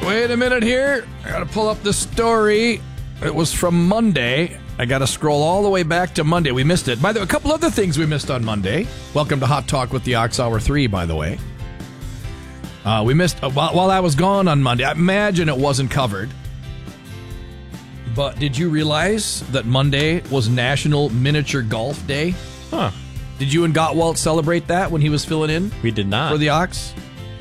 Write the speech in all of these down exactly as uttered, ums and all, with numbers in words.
Wait a minute here. I got to pull up the story. It was from Monday. I got to scroll all the way back to Monday. We missed it. By the way, a couple other things we missed on Monday. Welcome to Hot Talk with the Ox Hour three, by the way. Uh, we missed, uh, while, while I was gone on Monday, I imagine it wasn't covered. But did you realize that Monday was National Miniature Golf Day? Huh. Did you and Gottwald celebrate that when he was filling in? We did not. For the Ox?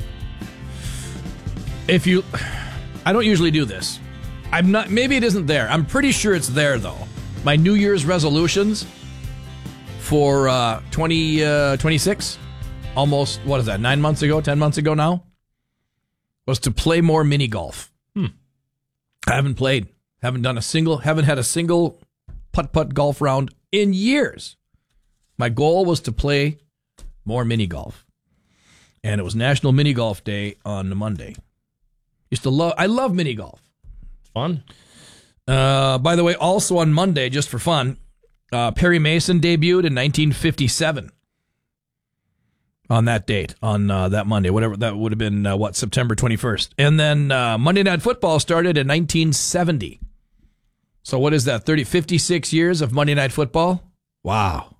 If you... I don't usually do this. I'm not... Maybe it isn't there. I'm pretty sure it's there, though. My New Year's resolutions for uh, twenty twenty-six, almost, what is that, nine months ago, ten months ago now, was to play more mini golf. Hmm. I haven't played. Haven't done a single, haven't had a single putt-putt golf round in years. My goal was to play more mini golf. And it was National Mini Golf Day on Monday. Used to love, I love mini golf. Fun. Uh, by the way, also on Monday, just for fun, uh, Perry Mason debuted in nineteen fifty-seven. On that date, on uh, that Monday, whatever that would have been, uh, what, September twenty-first. And then uh, Monday Night Football started in nineteen seventy. So what is that, thirty, fifty-six years of Monday Night Football? Wow.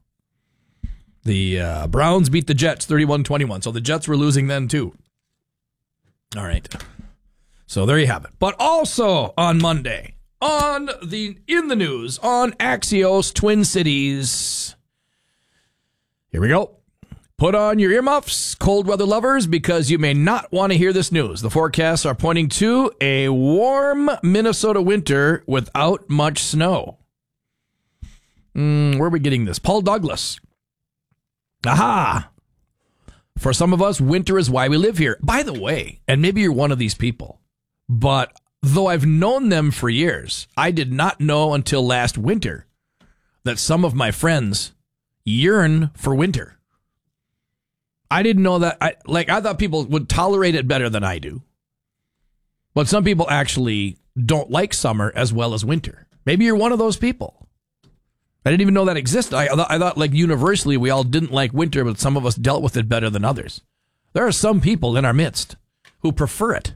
The uh, Browns beat the Jets thirty-one twenty-one, so the Jets were losing then too. All right. So there you have it. But also on Monday, on the in the news, on Axios Twin Cities. Here we go. Put on your earmuffs, cold weather lovers, because you may not want to hear this news. The forecasts are pointing to a warm Minnesota winter without much snow. Mm, where are we getting this? Paul Douglas. Aha! For some of us, winter is why we live here. By the way, and maybe you're one of these people, but though I've known them for years, I did not know until last winter that some of my friends yearn for winter. I didn't know that. I like I thought people would tolerate it better than I do. But some people actually don't like summer as well as winter. Maybe you're one of those people. I didn't even know that existed. I, I thought, like, universally, we all didn't like winter, but some of us dealt with it better than others. There are some people in our midst who prefer it.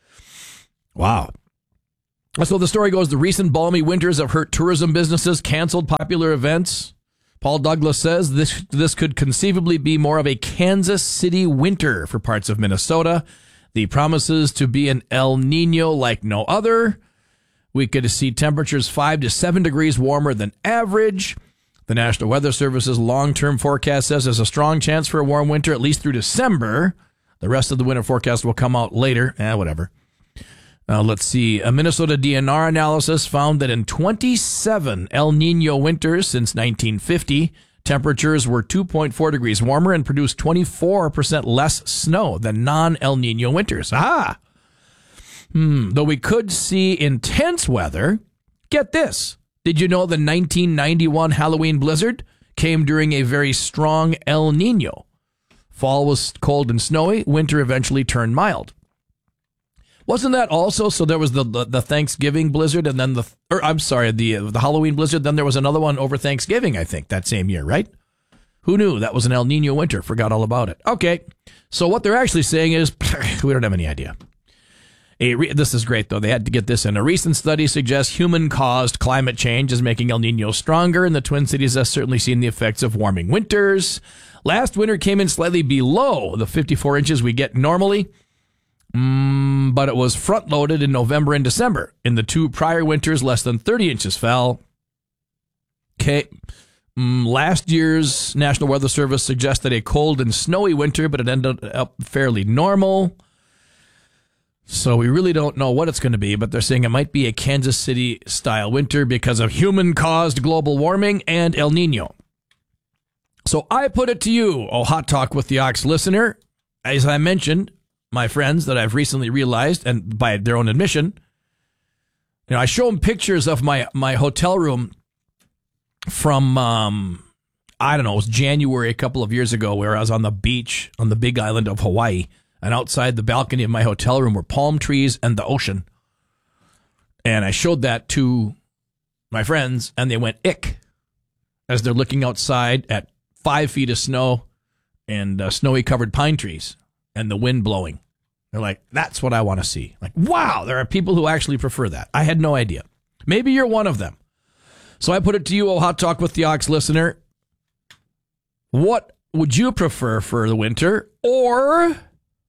Wow. So the story goes, the recent balmy winters have hurt tourism businesses, canceled popular events. Paul Douglas says this this could conceivably be more of a Kansas City winter for parts of Minnesota. The promises to be an El Nino like no other. We could see temperatures five to seven degrees warmer than average. The National Weather Service's long-term forecast says there's a strong chance for a warm winter at least through December. The rest of the winter forecast will come out later. Eh, whatever. Uh, let's see. A Minnesota D N R analysis found that in twenty-seven El Nino winters since nineteen fifty, temperatures were two point four degrees warmer and produced twenty-four percent less snow than non-El Nino winters. Ah! Hmm. Though we could see intense weather, get this. Did you know the nineteen ninety-one Halloween blizzard came during a very strong El Nino? Fall was cold and snowy. Winter eventually turned mild. Wasn't that also, so there was the, the, the Thanksgiving blizzard and then the, or I'm sorry, the the Halloween blizzard, then there was another one over Thanksgiving, I think, that same year, right? Who knew? That was an El Nino winter. Forgot all about it. Okay, so what they're actually saying is, we don't have any idea. A re- this is great, though. They had to get this in. A recent study suggests human-caused climate change is making El Nino stronger, and the Twin Cities has certainly seen the effects of warming winters. Last winter came in slightly below the fifty-four inches we get normally, mm, but it was front-loaded in November and December. In the two prior winters, less than thirty inches fell. Okay. Mm, last year's National Weather Service suggested a cold and snowy winter, but it ended up fairly normal. So we really don't know what it's going to be, but they're saying it might be a Kansas City-style winter because of human-caused global warming and El Nino. So I put it to you, oh Hot Talk with the Ox listener, as I mentioned, my friends that I've recently realized, and by their own admission, you know, I show them pictures of my, my hotel room from, um, I don't know, it was January a couple of years ago where I was on the beach on the big island of Hawaii. And outside the balcony of my hotel room were palm trees and the ocean. And I showed that to my friends, and they went, ick, as they're looking outside at five feet of snow and uh, snowy-covered pine trees and the wind blowing. They're like, that's what I want to see. Like, wow, there are people who actually prefer that. I had no idea. Maybe you're one of them. So I put it to you, oh Hot Talk with the Ox listener. What would you prefer for the winter, or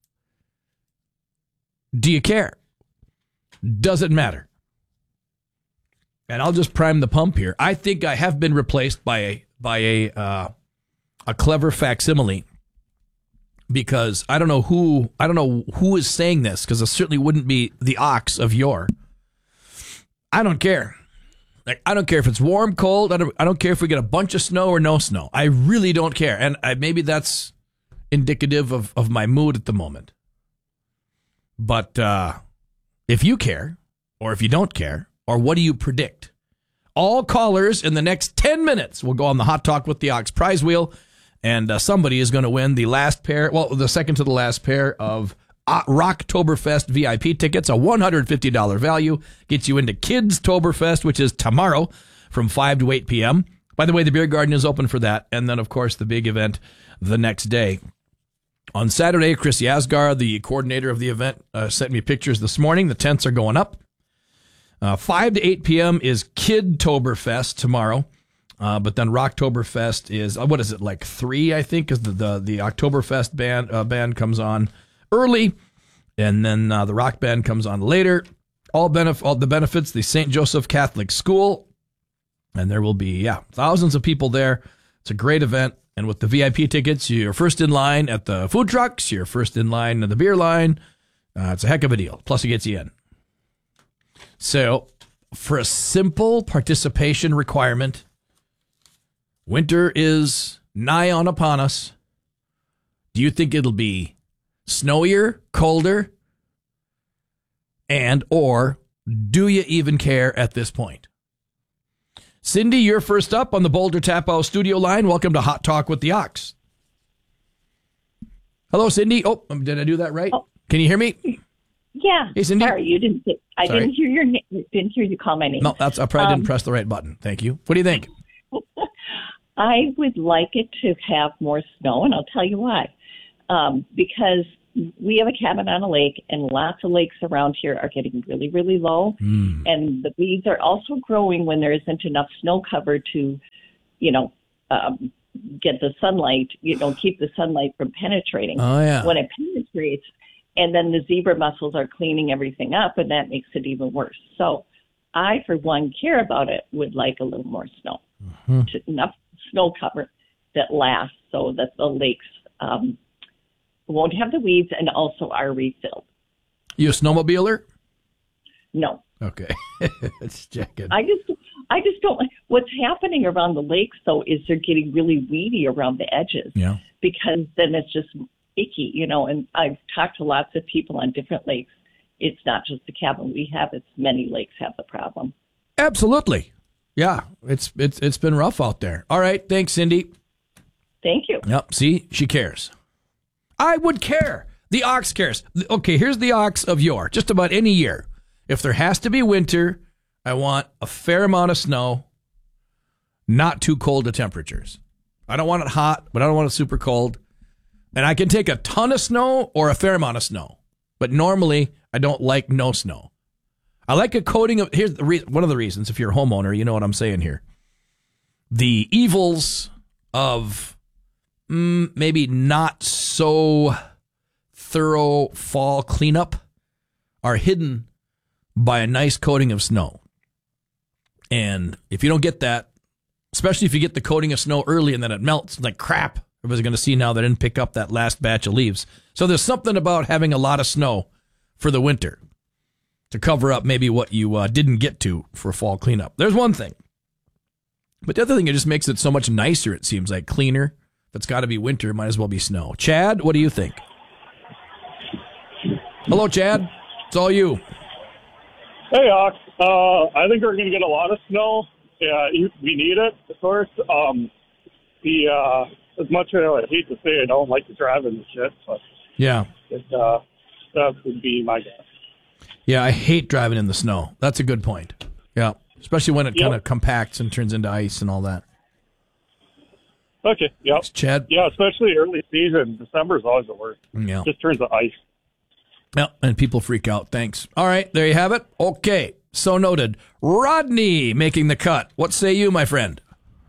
do you care? Does it matter? And I'll just prime the pump here. I think I have been replaced by a by a uh, a clever facsimile, because I don't know who I don't know who is saying this, because it certainly wouldn't be the Ox of yore. I don't care. Like, I don't care if it's warm, cold. I don't. I don't care if we get a bunch of snow or no snow. I really don't care, and I, maybe that's indicative of, of my mood at the moment. But uh, if you care, or if you don't care, or what do you predict? All callers in the next ten minutes will go on the Hot Talk with the Ox prize wheel, and uh, somebody is going to win the last pair, well, the second to the last pair of uh, Rocktoberfest V I P tickets, a one hundred fifty dollars value, gets you into Kids Toberfest, which is tomorrow from five to eight p.m. By the way, the beer garden is open for that, and then, of course, the big event the next day. On Saturday, Chris Yasgar, the coordinator of the event, uh, sent me pictures this morning. The tents are going up. Uh, five to eight p.m. is Kid Toberfest tomorrow. Uh, but then Rocktoberfest is, uh, what is it, like three, I think, is the, the, the Oktoberfest band, uh, band comes on early. And then uh, the rock band comes on later. All, benef- all the benefits, the Saint Joseph Catholic School. And there will be, yeah, thousands of people there. It's a great event. And with the V I P tickets, you're first in line at the food trucks. You're first in line at the beer line. Uh, it's a heck of a deal. Plus, it gets you in. So, for a simple participation requirement, winter is nigh on upon us. Do you think it'll be snowier, colder, and or do you even care at this point? Cindy, you're first up on the Boulder Tapow studio line. Welcome to Hot Talk with the Ox. Hello, Cindy. Oh, did I do that right? Oh. Can you hear me? Yeah. Hey, Cindy. Sorry, you didn't. I Sorry. didn't hear your name. Didn't hear you call my name. No, that's I probably um, didn't press the right button. Thank you. What do you think? I would like it to have more snow, and I'll tell you why. Um, because we have a cabin on a lake, and lots of lakes around here are getting really, really low. Mm. And the weeds are also growing when there isn't enough snow cover to, you know, um, get the sunlight, you know, keep the sunlight from penetrating. Oh, yeah. When it penetrates, and then the zebra mussels are cleaning everything up, and that makes it even worse. So I, for one, care about it, would like a little more snow, mm-hmm. to, enough snow cover that lasts so that the lakes um, won't have the weeds and also are refilled. You a snowmobiler? No. Okay. Let's check it. I just, I just don't like what's happening around the lakes, though, is they're getting really weedy around the edges. Yeah. Because then it's just icky, you know, and I've talked to lots of people on different lakes. It's not just the cabin we have, it's many lakes have the problem. Absolutely. Yeah, it's it's it's been rough out there. All right, thanks, Cindy. Thank you. Yep, see, she cares. I would care. The Ox cares. Okay, here's the Ox of yore, just about any year. If there has to be winter, I want a fair amount of snow, not too cold of temperatures. I don't want it hot, but I don't want it super cold. And I can take a ton of snow or a fair amount of snow. But normally, I don't like no snow. I like a coating of, here's the re- one of the reasons, if you're a homeowner, you know what I'm saying here. The evils of mm, maybe not so thorough fall cleanup are hidden by a nice coating of snow. And if you don't get that, especially if you get the coating of snow early and then it melts like crap, everybody's going to see now they didn't pick up that last batch of leaves. So there's something about having a lot of snow for the winter to cover up maybe what you uh, didn't get to for fall cleanup. There's one thing. But the other thing, it just makes it so much nicer, it seems like, cleaner. If it's got to be winter, it might as well be snow. Chad, what do you think? Hello, Chad. It's all you. Hey, Ox. Uh, I think we're going to get a lot of snow. Yeah, we need it, of course. Um, the uh, as much as I hate to say I don't like to drive in the shit, but yeah, it, uh, that would be my guess. Yeah, I hate driving in the snow. That's a good point. Yeah, especially when it yep. kind of compacts and turns into ice and all that. Okay, yeah. Chad? Yeah, especially early season. December is always the worst. Yeah. It just turns to ice. Yeah, and people freak out. Thanks. All right, there you have it. Okay, so noted. Rodney making the cut. What say you, my friend?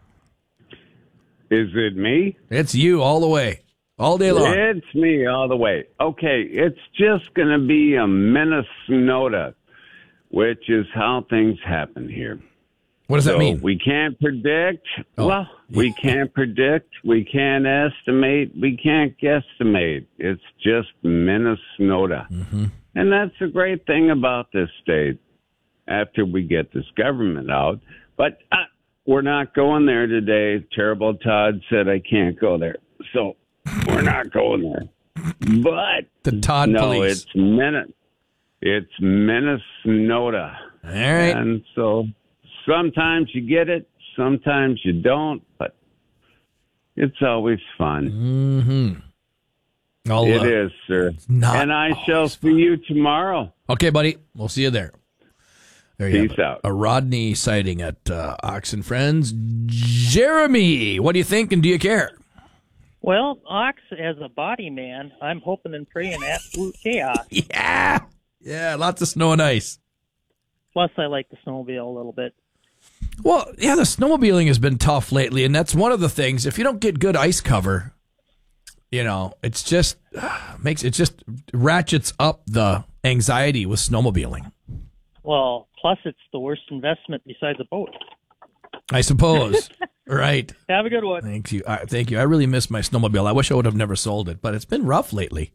Is it me? It's you all the way, all day long. It's me all the way. Okay, it's just going to be a Minnesota, which is how things happen here. What does so that mean? We can't predict. Oh. Well, we can't predict. We can't estimate. We can't guesstimate. It's just Minnesota. Mm-hmm. And that's the great thing about this state after we get this government out. But uh, we're not going there today. Terrible Todd said I can't go there. So we're not going there. But the Todd no, police. it's Min- It's Minnesota. All right. And so sometimes you get it, sometimes you don't, but it's always fun. Mm-hmm. I'll, It uh, is, sir. not And I shall always see you tomorrow. Okay, buddy. We'll see you there. There you Peace have it. out. A Rodney sighting at uh, Ox and Friends. Jeremy, what do you think and do you care? Well, Ox, as a body man, I'm hoping and praying absolute chaos. Yeah. Yeah, lots of snow and ice. Plus, I like the snowmobile a little bit. Well, yeah, the snowmobiling has been tough lately, and that's one of the things. If you don't get good ice cover, you know, it's just uh, makes it just ratchets up the anxiety with snowmobiling. Well, plus it's the worst investment besides a boat. I suppose. Right. Have a good one. Thank you. Uh, thank you. I really miss my snowmobile. I wish I would have never sold it, but it's been rough lately.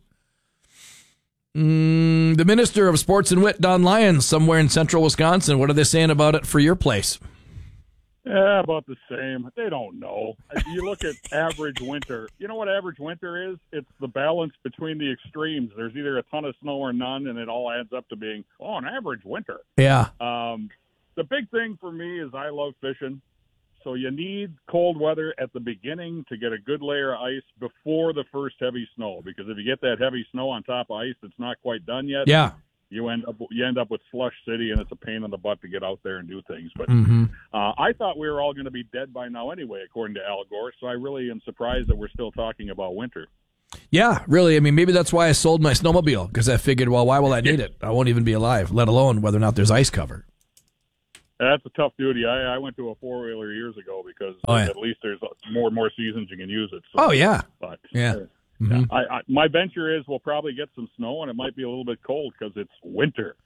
Mm, the Minister of Sports and Wit, Don Lyons, somewhere in central Wisconsin. What are they saying about it for your place? Yeah, about the same. They don't know. You look at average winter. You know what average winter is? It's the balance between the extremes. There's either a ton of snow or none, and it all adds up to being, oh, an average winter. Yeah. Um, the big thing for me is I love fishing. So you need cold weather at the beginning to get a good layer of ice before the first heavy snow. Because if you get that heavy snow on top of ice that's not quite done yet, Yeah. you end up you end up with slush city, and it's a pain in the butt to get out there and do things. But Mm-hmm. uh, I thought we were all going to be dead by now anyway, according to Al Gore. So I really am surprised that we're still talking about winter. Yeah, really. I mean, maybe that's why I sold my snowmobile, because I figured, well, why will I need it? I won't even be alive, let alone whether or not there's ice cover. That's a tough duty. I, I went to a four-wheeler years ago because Oh, yeah. at least there's more and more seasons you can use it. So, Oh, yeah. But, Yeah. uh, Mm-hmm. I, I, my venture is we'll probably get some snow, and it might be a little bit cold because it's winter.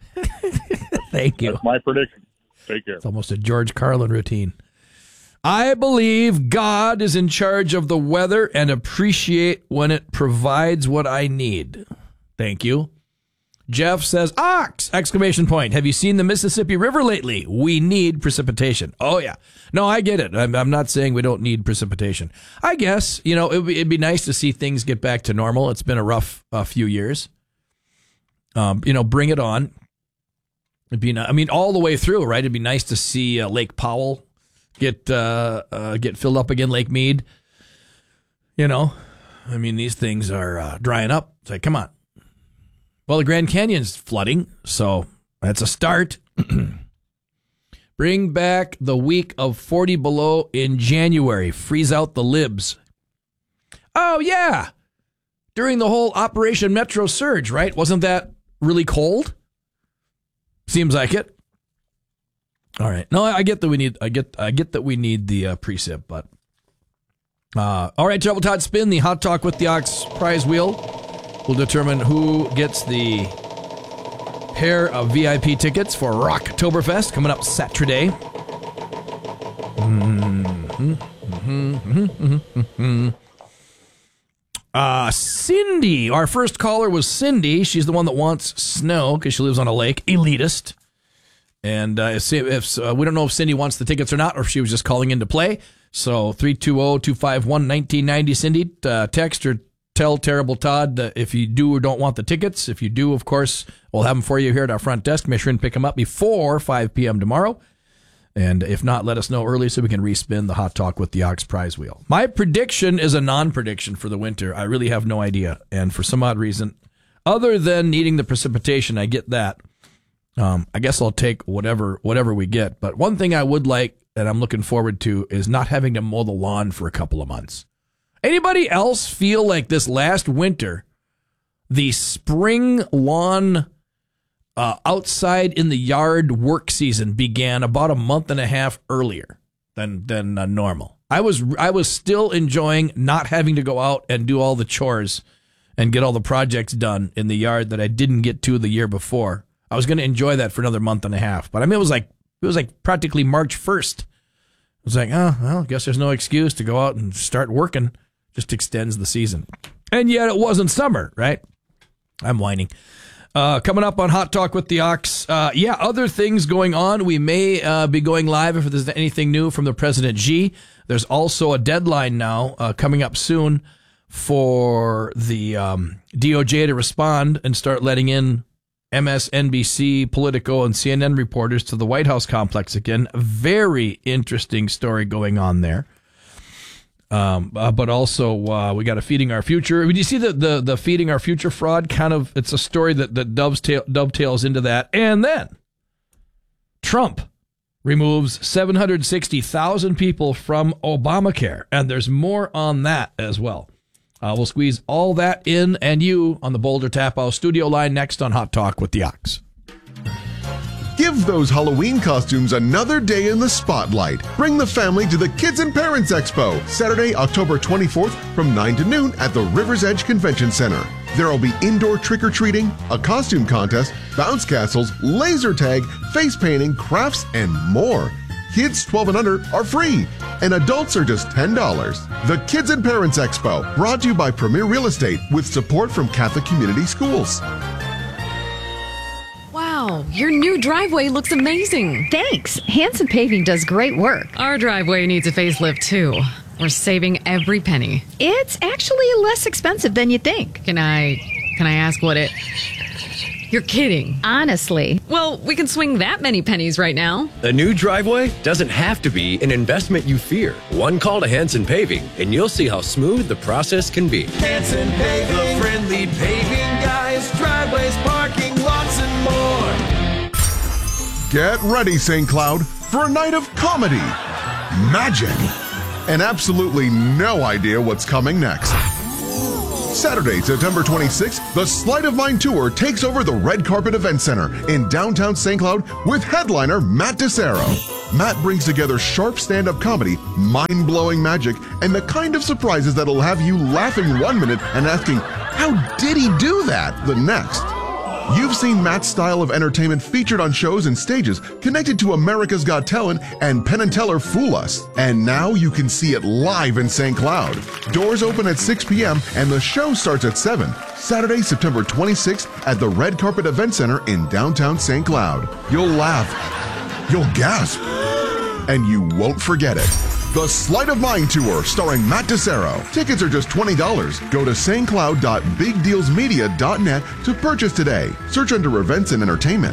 Thank you. That's my prediction. Take care. It's almost a George Carlin routine. I believe God is in charge of the weather and appreciate when it provides what I need. Thank you. Jeff says, Ox! Exclamation point. Have you seen the Mississippi River lately? We need precipitation. Oh, yeah. No, I get it. I'm, I'm not saying we don't need precipitation. I guess, you know, it'd be, it'd be nice to see things get back to normal. It's been a rough uh, few years. Um, you know, bring it on. It'd be, I mean, all the way through, right? It'd be nice to see uh, Lake Powell get uh, uh, get filled up again, Lake Mead. You know, I mean, these things are uh, drying up. It's like, come on. Well, the Grand Canyon's flooding, so that's a start. Bring back the week of forty below in January. Freeze out the libs. Oh, yeah. During the whole Operation Metro Surge, right? Wasn't that really cold? Seems like it. All right. No, I get that we need. I get. I get that we need the uh, precip, but uh, all right. Trouble Todd spin the hot talk with the Ox prize wheel. Will determine who gets the pair of V I P tickets for Rocktoberfest coming up Saturday. Mm-hmm, mm-hmm, mm-hmm, mm-hmm. Uh, Cindy, our first caller was Cindy. She's the one that wants snow because she lives on a lake. Elitist. And uh, if, if uh, we don't know if Cindy wants the tickets or not, or if she was just calling in to play. So three two zero, two five one, one nine nine zero, Cindy, uh, text or tell Terrible Todd uh, if you do or don't want the tickets. If you do, of course, we'll have them for you here at our front desk. Make sure and pick them up before five p.m. tomorrow. And if not, let us know early so we can respin the Hot Talk with the Ox prize wheel. My prediction is a non-prediction for the winter. I really have no idea. And for some odd reason, other than needing the precipitation, I get that. Um, I guess I'll take whatever whatever we get. But one thing I would like, and I'm looking forward to, is not having to mow the lawn for a couple of months. Anybody else feel like this last winter, the spring lawn uh, outside in the yard work season began about a month and a half earlier than than uh, normal. I was I was still enjoying not having to go out and do all the chores and get all the projects done in the yard that I didn't get to the year before. I was going to enjoy that for another month and a half. But I mean, it was like it was like practically March first. It was like, oh, well, I guess there's no excuse to go out and start working. Just extends the season. And yet it wasn't summer, right? I'm whining. Uh, coming up on Hot Talk with the Ox. Uh, yeah, other things going on. We may uh, be going live if there's anything new from the President Xi. There's also a deadline now uh, coming up soon for the um, D O J to respond and start letting in M S N B C, Politico, and C N N reporters to the White House complex again. A very interesting story going on there. Um, uh, but also, uh, we got a Feeding Our Future. Did you see the, the, the Feeding Our Future fraud? Kind of, it's a story that, that dovetail, dovetails into that. And then Trump removes seven hundred sixty thousand people from Obamacare. And there's more on that as well. Uh, we'll squeeze all that in and you on the Boulder Tap House studio line next on Hot Talk with the Ox. Give those Halloween costumes another day in the spotlight. Bring the family to the Kids and Parents Expo, Saturday, October twenty-fourth from nine to noon at the River's Edge Convention Center. There will be indoor trick-or-treating, a costume contest, bounce castles, laser tag, face painting, crafts, and more. Kids twelve and under are free, and adults are just ten dollars. The Kids and Parents Expo, brought to you by Premier Real Estate with support from Catholic Community Schools. Wow, your new driveway looks amazing. Thanks. Hanson Paving does great work. Our driveway needs a facelift, too. We're saving every penny. It's actually less expensive than you think. Can I, can I ask what it... You're kidding. Honestly. Well, we can swing that many pennies right now. A new driveway doesn't have to be an investment you fear. One call to Hanson Paving, and you'll see how smooth the process can be. Hanson Paving, the friendly paving guys, driveways, parking lots, and more. Get ready, Saint Cloud, for a night of comedy, magic, and absolutely no idea what's coming next. Saturday, September twenty-sixth, the Sleight of Mind Tour takes over the Red Carpet Event Center in downtown Saint Cloud with headliner Matt DeSero. Matt brings together sharp stand-up comedy, mind-blowing magic, and the kind of surprises that'll have you laughing one minute and asking, how did he do that, the next. You've seen Matt's style of entertainment featured on shows and stages connected to America's Got Talent and Penn and Teller Fool Us. And now you can see it live in Saint Cloud. Doors open at six p.m. and the show starts at seven. Saturday, September twenty-sixth at the Red Carpet Event Center in downtown Saint Cloud. You'll laugh, you'll gasp, and you won't forget it. The Sleight of Mind Tour starring Matt DeSero. Tickets are just twenty dollars. Go to s t cloud dot big deals media dot net to purchase today. Search under events and entertainment.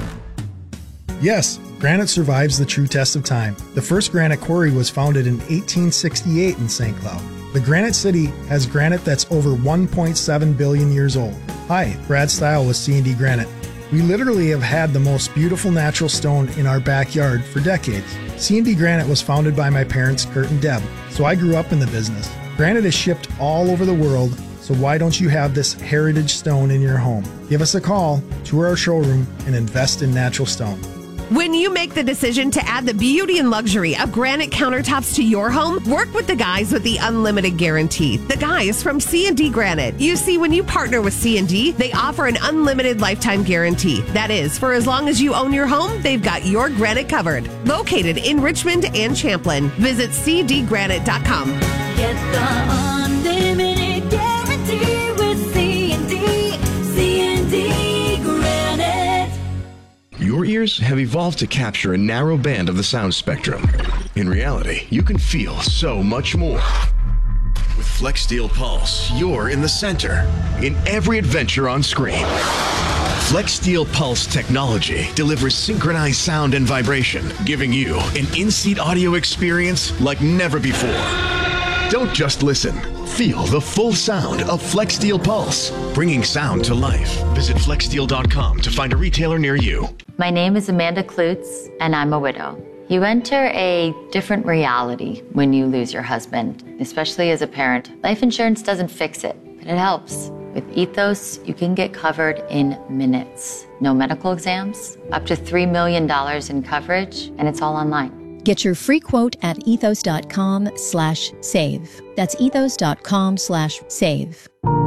Yes, granite survives the true test of time. The first granite quarry was founded in eighteen sixty-eight in Saint Cloud. The Granite City has granite that's over one point seven billion years old. Hi, Brad Stile with C and D Granite. We literally have had the most beautiful natural stone in our backyard for decades. C and D Granite was founded by my parents, Kurt and Deb, so I grew up in the business. Granite is shipped all over the world, so why don't you have this heritage stone in your home? Give us a call, tour our showroom, and invest in natural stone. When you make the decision to add the beauty and luxury of granite countertops to your home, work with the guys with the unlimited guarantee. The guys from C and D Granite. You see, when you partner with C and D, they offer an unlimited lifetime guarantee. That is, for as long as you own your home, they've got your granite covered. Located in Richmond and Champlin. Visit c d granite dot com. Get the unlimited guarantee with C and D. C and D Granite. Your ears have evolved to capture a narrow band of the sound spectrum. In reality, you can feel so much more. With FlexSteel Pulse, you're in the center, in every adventure on screen. FlexSteel Pulse technology delivers synchronized sound and vibration, giving you an in-seat audio experience like never before. Don't just listen. Feel the full sound of FlexSteel Pulse, bringing sound to life. Visit flex steel dot com to find a retailer near you. My name is Amanda Klutz, and I'm a widow. You enter a different reality when you lose your husband, especially as a parent. Life insurance doesn't fix it, but it helps. With Ethos, you can get covered in minutes. No medical exams, up to three million dollars in coverage, and it's all online. Get your free quote at ethos.com slash save. That's ethos.com slash save.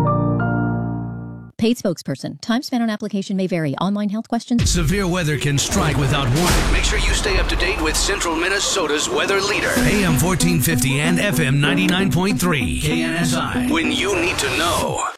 Paid spokesperson. Time spent on application may vary. Online health questions. Severe weather can strike without warning. Make sure you stay up to date with Central Minnesota's weather leader. A M fourteen fifty and F M ninety-nine point three. K N S I. When you need to know.